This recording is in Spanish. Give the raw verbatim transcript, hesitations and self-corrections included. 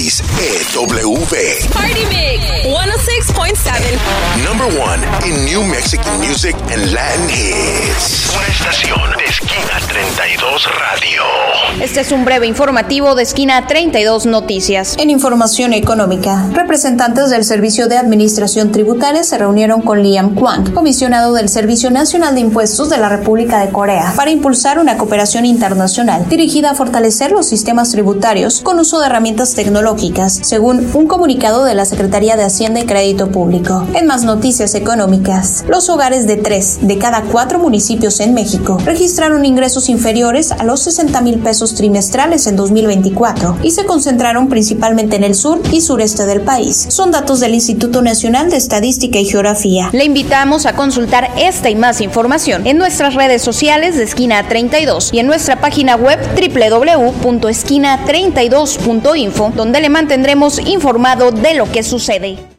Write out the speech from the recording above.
X E W. Party Mix one oh six point seven. Number one in New Mexican music and Latin hits. Una estación de Esquina treinta y dos Radio. Este es un breve informativo de Esquina treinta y dos Noticias. En información económica, representantes del Servicio de Administración Tributaria se reunieron con Liam Kwang, comisionado del Servicio Nacional de Impuestos de la República de Corea, para impulsar una cooperación internacional dirigida a fortalecer los sistemas tributarios con uso de herramientas tecnológicas, según un comunicado de la Secretaría de Hacienda y Crédito Público. En más noticias económicas, los hogares de tres de cada cuatro municipios en México registraron ingresos inferiores a los sesenta mil pesos trimestrales en dos mil veinticuatro y se concentraron principalmente en el sur y sureste del país. Son datos del Instituto Nacional de Estadística y Geografía. Le invitamos a consultar esta y más información en nuestras redes sociales de Esquina treinta y dos y en nuestra página web doble u doble u doble u punto esquina treinta y dos punto info, donde le mantendremos informado de lo que sucede.